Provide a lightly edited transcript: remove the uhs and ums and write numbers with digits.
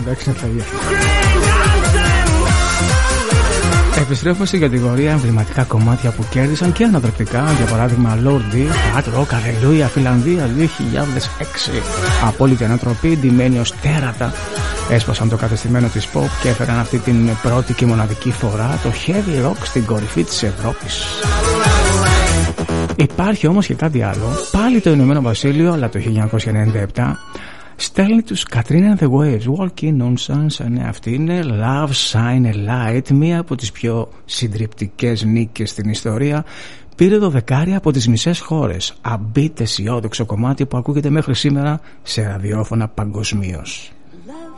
εντάξει, θα γίνει. Επιστρέφω στην κατηγορία εμβληματικά κομμάτια που κέρδισαν και ανατρεπτικά. Για παράδειγμα, Lord D, Hard Rock, Hallelujah, Φιλανδία 2006. Απόλυτη ανατροπή, ντυμένοι ως τέρατα. Έσπασαν το κατεστημένο της pop και έφεραν αυτή την πρώτη και μοναδική φορά το heavy rock στην κορυφή της Ευρώπης. Υπάρχει όμως και κάτι άλλο. Πάλι το Ηνωμένο Βασίλειο, αλλά το 1997. Στέλνει τους Katrina and the Waves, Walking on Sunshine. Αυτή είναι Love Shine a Light, μία από τις πιο συντριπτικές νίκες στην ιστορία. Πήρε το δεκάρι από τις μισές χώρες. Αμπίτ αισιόδοξο κομμάτι που ακούγεται μέχρι σήμερα σε ραδιόφωνα παγκοσμίως.